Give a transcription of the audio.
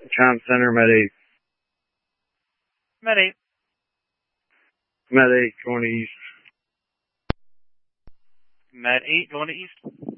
Tron Center, Med 8. Med 8. Med 8, going to east. Med 8, going to east.